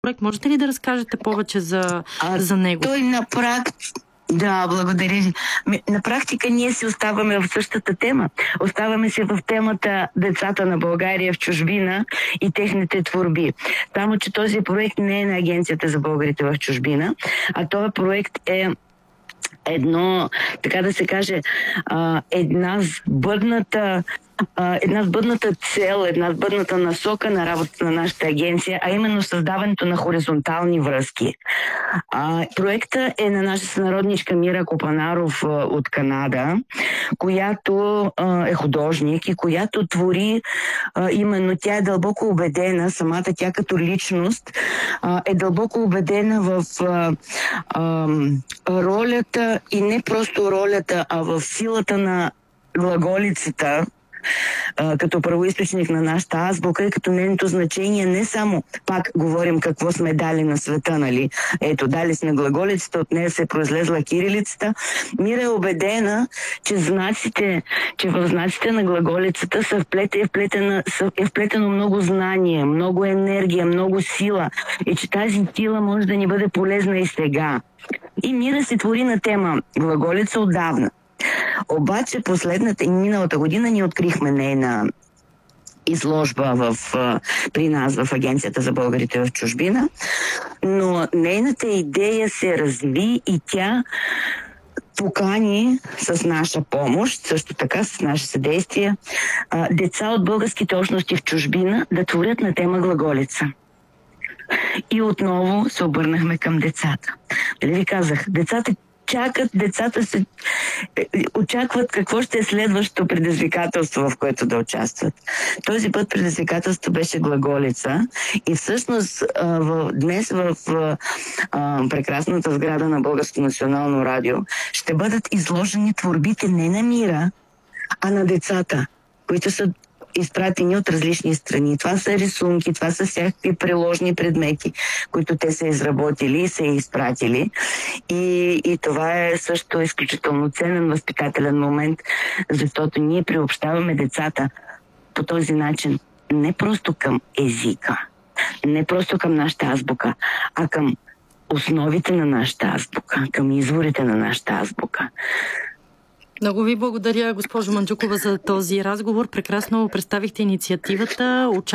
проект. Можете ли да разкажете повече за него? Той на практика... Да, благодаря ви. На практика ние си оставаме в същата тема. Оставаме си в темата децата на България в чужбина и техните творби. Само, че този проект не е на Агенцията за българите в чужбина, а този проект е едно, така да се каже, една сбъдната цел, една сбъдната насока на работата на нашата агенция, а именно създаването на хоризонтални връзки. Проектът е на наша сънародничка Мира Копанаров от Канада, която е художник и която твори, именно тя е дълбоко убедена, самата тя като личност е дълбоко убедена в ролята и не просто ролята, а в силата на глаголицата, като правоизточник на нашата азбука и като нейното значение не само, пак говорим какво сме дали на света, нали? Ето, дали сме глаголицата, от нея се произлезла кирилицата. Мира е убедена, че в знаците на глаголицата е вплетено много знание, много енергия, много сила и че тази сила може да ни бъде полезна и сега. И Мира се твори на тема глаголица отдавна. Обаче последната и миналата година ние открихме нейна изложба при нас в Агенцията за българите в чужбина, но нейната идея се разви и тя покани с наша помощ, също така с наше съдействие, деца от българските общности в чужбина да творят на тема глаголица. И отново се обърнахме към децата. Дали ви казах, децата се очакват какво ще е следващото предизвикателство, в което да участват. Този път предизвикателство беше глаголица и всъщност днес в прекрасната сграда на Българско национално радио ще бъдат изложени творбите не на Мира, а на децата, които са изпратени от различни страни. Това са рисунки, това са всякакви приложни предмети, които те са изработили и са изпратили. И това е също изключително ценен възпитателен момент, защото ние приобщаваме децата по този начин не просто към езика, не просто към нашата азбука, а към основите на нашата азбука, към изворите на нашата азбука. Много ви благодаря, госпожо Манджукова, за този разговор. Прекрасно представихте инициативата.